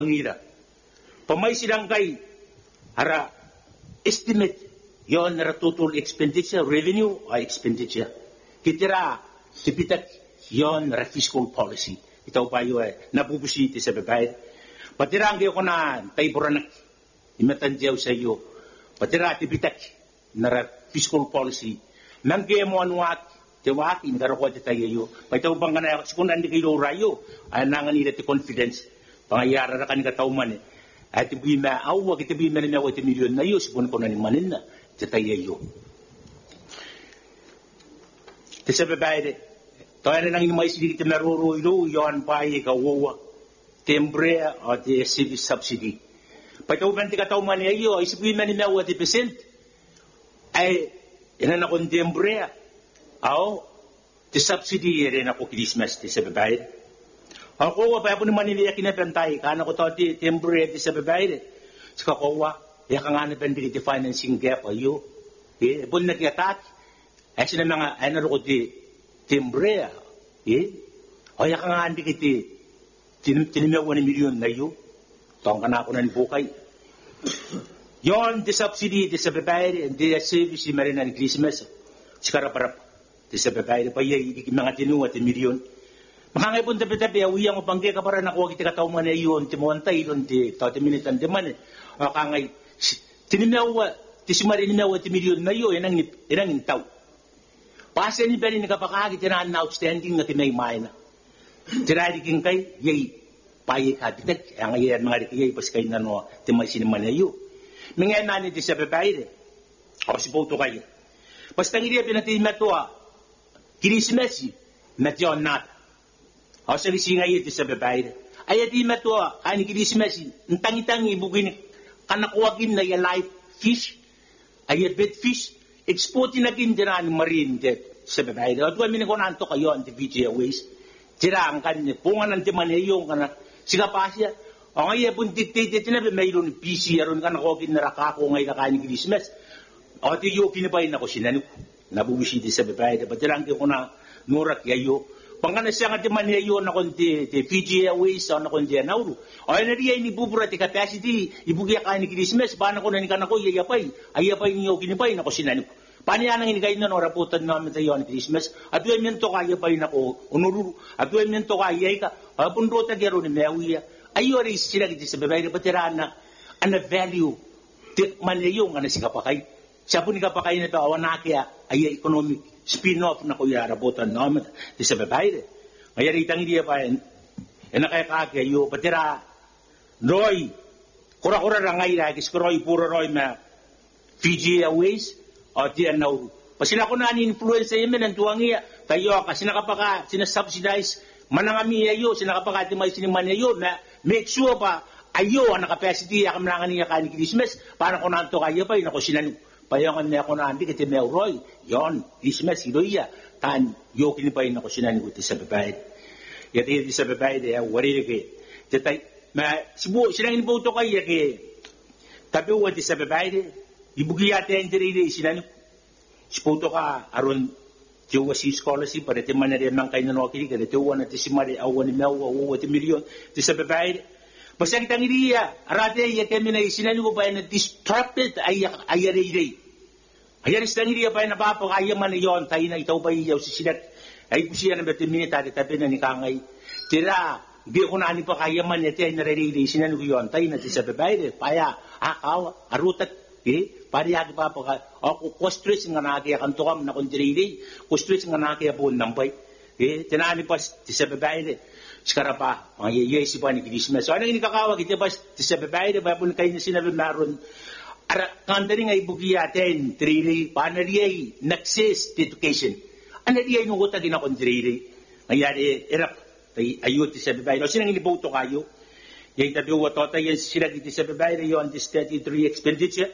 ngira. Pamay silang kay ara estimate yon na total expenditure, revenue or expenditure. Kitira tipitak yon na fiscal policy. Ito pa yung nabubusiti sa babayad. Patira ang ko na tayo buranak. Imatandiyaw sa iyo. Patira tipitak na fiscal policy. Nang kaya mo anuat, tiwak, inagaro ko tayo iyo. Paitaw bang na sikunan di kayo rayo, ay nangan nila ti confidence. Pangayara na kanina tauman eh. At ibuwi na awag, itibuwi na niya 8 milyon na iyo, sikunan ko na ni manin na, tayo iyo. Sa babayad eh. Kaya na lang yung may sinikit na naruro-ilo, yon pa ay kawawa. Tembre o the civil subsidy. Pagkauban ti katauman niya iyo, isipin man niya 80%. Ay, inan akong tembre. Aw, the subsidy rin ako kilismas ti sa babayad. Ako, pa po naman nila kinapantay. Kana ko to ti tembre ti sa babayad. Sa kakuha, ka nga napandi ti financing gap ayo. Bun nagyatat. Ay sila mga, ay naroon ko ti timbre, o ka nga hindi kiti, tinimewa na milyon na iyo, taong ka na ako na nibukay. Yon, di subsidy, di sa babayad, di service, di marin na ni Christmas, si karaparap, di sa babayad, pa iya, mga tinuwa, ti milyon. Makangay po tabi-tabi, awiyang o bangge ka para nakuha kita katawang na iyon, ti muwantay, iyon, ti minitan, di man, o kangay, tinimewa, ti sumarinimewa, ti milyon na iyo, inang intaw. Pasa ni Bani nakapakagi tirahan na outstanding na timay-may na. Tirari king kay, yay, paye kapitak, ang ayan mga rikiyay, pas kayo na no, timay siniman na iyo. Mingay na ni di sa babayre, o si Poto kayo. Basta nga riya pinatimat to, kinismesi, na tiyon nata. O sa lisingay di sa babayre. Ay at imat to, kain kinismesi, ang tangi-tangi, bugin, kanakuwagin na yung live fish, ay bed fish, exportin na kindiran marine debt sa babayad. At kung minikonan to kayo ang TVG Airways, tira ang kanina, pungan ang timanayong ka na, siga pa siya. O ngayon, kung dictated na, mayroon PC, aron ka na kogin na rakako ngayon na kanin Christmas. O tiyo, kinabay na ko sinanip, nabubisiti sa babayad. At tira ang ko na, nurak yayo. Pangana siya nga timanayon na kung TVG Airways, o na kung di anauro. O yan na riya, inibubura ti capacity, ibugya kanin Christmas, bana ko na ni kanako, yayapay. Ayapay niyo, kinipay, na ko sinanip. Paano yan ang inigay na no, raputan namin tayo ni Christmas? At yung mento kaya pa yun ako, unururu. At yung mento kaya ka, punro ta gero ni Mewiya. Ayo rin sila kita sa babae, batiraan na, ana value, manayong ana si kapakay. Siya po ni kapakay na ito, awan na kaya, ay economic spin-off na kuya raputan namin sa babae. Kaya ritang hindi pa yan, kaya kakayo, batira, Roy, kura-kura rangay na, kis Roy, puro Roy na Fiji Airways, o di anaw. Pasila ko na ni-influence sa yamin, ang tuwang iya. Tayo ka, sinakapaka, sinasubsidize, manangami ayo, sinakapaka, timay siniman ayo, na make sure pa, ayo, ang capacity, akam langan niya ka ni Christmas, para ko nanto kayo pa, yun ako sinan, payangan niya ako na, hindi kita may Roy, yon, Christmas, ilo iya, tan, yokin pa yun ako sinan, ito sa babae. Yati ito sa babae, wari rin kayo. Sinang inibuto kayo, tapi wadi sa babae, ibugi yate ang dirili isinan sipoto ka aron tiwa si scholarship para ti manari mang kayo na wakili kada tiwa na ti simari awan ni mewa uwa ti milyon ti sa babae basta kitang iriya arate ya kemi na isinan ko ba na disrupted ayari sitang iriya ba na bapo kaya man yon tayo na itaw ba iyaw si silat ay kusiya na beti minita tabi na ni kangay tira di ko na ani pa kaya man iti ay narili isinan ko yon tayo na ti sa babae paya akaw arutat pariyag pa po ka, o kustris nga nakiya kantukam na kundrili, kustris nga nakiya po nambay. Tinani pa sa babae, skara pa, mga yesi pa ni Christmas. So, anong inikakawag, ito ba sa babae, ba po kayo na sinabi naroon, kandari nga ibugiyaten, trili, panariyay, naxis, education. Anariyay nung utag na kundrili. Nangyari, irap, ayot sa babae. O, sinang iniboto kayo? Yung tabi watota, yan sila dito sa babae, yon, this 33 expenditure.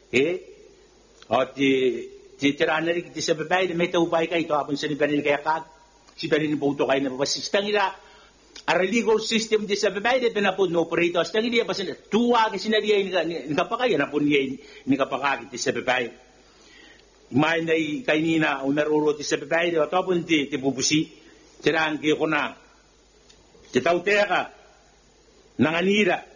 O tiraan na rin sa babae, may taubay ka ito, habang sa nibanin kaya kag, si Banin Boto kayo na babasistang nila, our legal system di sa babae, pinapun no operators, nang hindi ba sila, tuwa kasi na niya, nikapakaya na po niya, nikapakagit sa babae. May na kainina, unaruro di sa babae, o tapon di bubusi, tiraan kayo ko na, titaw teka, nanganira,